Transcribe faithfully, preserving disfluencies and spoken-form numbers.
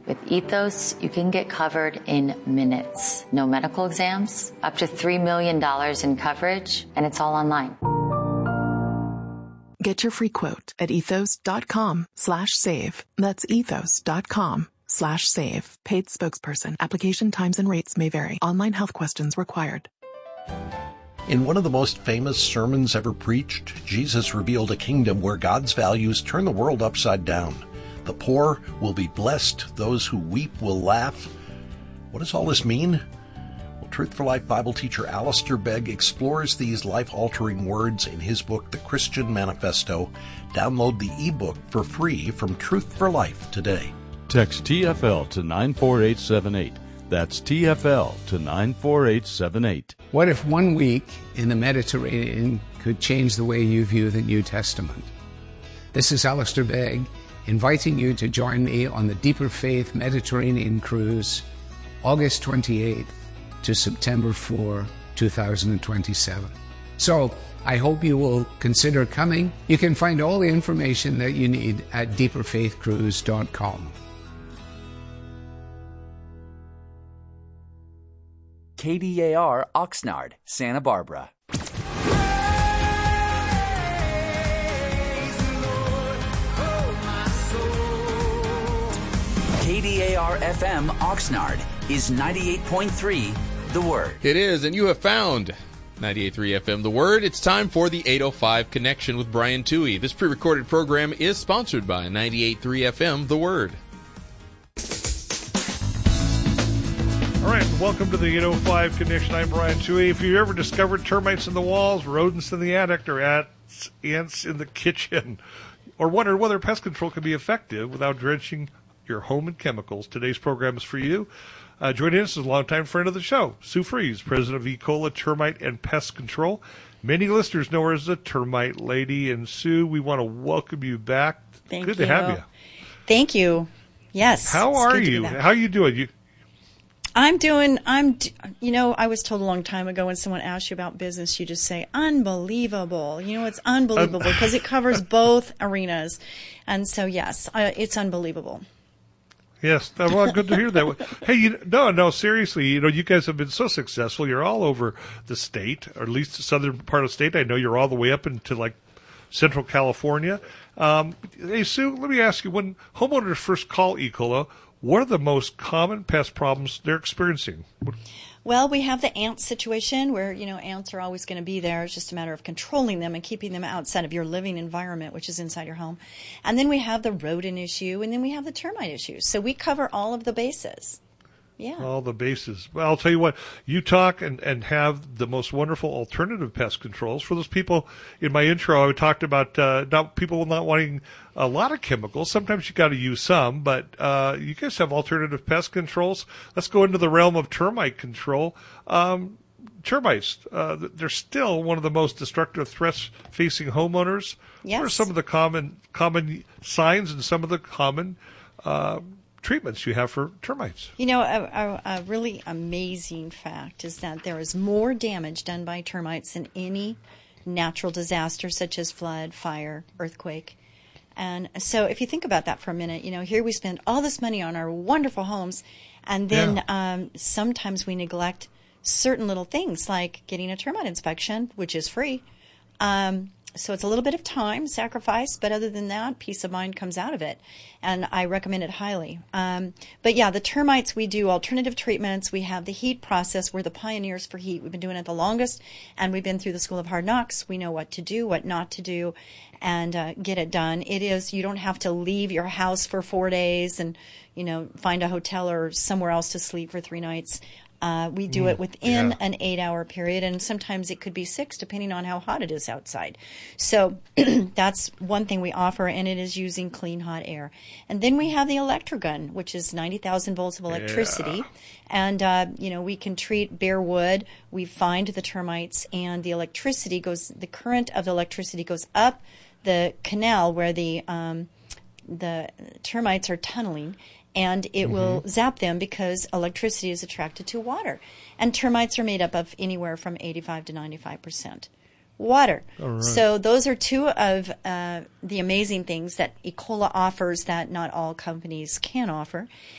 With Ethos, you can get covered in minutes. No medical exams, up to three million dollars in coverage, and it's all online. Get your free quote at ethos.com slash save. That's ethos.com slash save. Paid spokesperson. Application times and rates may vary. Online health questions required. In one of the most famous sermons ever preached, Jesus revealed a kingdom where God's values turn the world upside down. The poor will be blessed. Those who weep will laugh. What does all this mean? Well, Truth for Life Bible teacher Alistair Begg explores these life-altering words in his book, The Christian Manifesto. Download the ebook for free from Truth for Life today. Text T F L to nine four eight seven eight. That's T F L to nine four eight seven eight. What if one week in the Mediterranean could change the way you view the New Testament? This is Alistair Begg, inviting you to join me on the Deeper Faith Mediterranean Cruise, August twenty-eighth to September fourth, two thousand twenty-seven. So, I hope you will consider coming. You can find all the information that you need at deeper faith cruise dot com. K D A R Oxnard, Santa Barbara. K D A R F M Oxnard is ninety-eight point three The Word. It is, and you have found ninety-eight point three F M The Word. It's time for the eight oh five Connection with Brian Toohey. This pre-recorded program is sponsored by ninety-eight point three F M The Word. All right, welcome to the eight oh five Connection. I'm Brian Toohey. If you ever discovered termites in the walls, rodents in the attic, or ants, ants in the kitchen, or wondered whether pest control can be effective without drenching your home in chemicals, today's program is for you. Uh, joining us is a longtime friend of the show, Sue Fries, president of E-Cola Termite and Pest Control. Many listeners know her as the Termite Lady. And Sue, we want to welcome you back. Thank Good you. to have you. Thank you. Yes. How are you? How are you doing? You I'm doing, I'm, you know, I was told a long time ago when someone asks you about business, you just say, unbelievable. You know, it's unbelievable because it covers both arenas. And so, yes, uh, it's unbelievable. Yes, well, good to hear that. Hey, you, no, no, seriously, you know, you guys have been so successful. You're all over the state, or at least the southern part of the state. I know you're all the way up into, like, Central California. Um, hey, Sue, let me ask you, when homeowners first call E-Cola, what are the most common pest problems they're experiencing? Well, we have the ant situation where, you know, ants are always going to be there. It's just a matter of controlling them and keeping them outside of your living environment, which is inside your home. And then we have the rodent issue, and then we have the termite issue. So we cover all of the bases. Yeah. All the bases. Well, I'll tell you what, you talk and, and have the most wonderful alternative pest controls. For those people in my intro, I talked about uh, not people not wanting a lot of chemicals. Sometimes you got to use some, but uh, you guys have alternative pest controls. Let's go into the realm of termite control. Um, termites, uh, they're still one of the most destructive threats facing homeowners. Yes. What are some of the common common signs and some of the common uh treatments you have for termites? You know, a, a, a really amazing fact is that there is more damage done by termites than any natural disaster such as flood, fire, earthquake. And so if you think about that for a minute, you know, here we spend all this money on our wonderful homes, and then yeah. um, sometimes we neglect certain little things like getting a termite inspection, which is free. Um So it's a little bit of time, sacrifice, but other than that, peace of mind comes out of it. And I recommend it highly. Um, but yeah, the termites, we do alternative treatments. We have the heat process. We're the pioneers for heat. We've been doing it the longest, and we've been through the School of Hard Knocks. We know what to do, what not to do, and uh, get it done. It is, you don't have to leave your house for four days and, you know, find a hotel or somewhere else to sleep for three nights. Uh, we do it within yeah. an eight-hour period, and sometimes it could be six, depending on how hot it is outside. So that's one thing we offer, and it is using clean, hot air. And then we have the Electrogun, which is ninety thousand volts of electricity. Yeah. And, uh, you know, we can treat bare wood. We find the termites, and the electricity goes, the current of the electricity goes up the canal where the um, the termites are tunneling, and it mm-hmm. will zap them because electricity is attracted to water. And termites are made up of anywhere from eighty-five to ninety-five percent water. Right. So those are two of uh, the amazing things that E-Cola offers that not all companies can offer.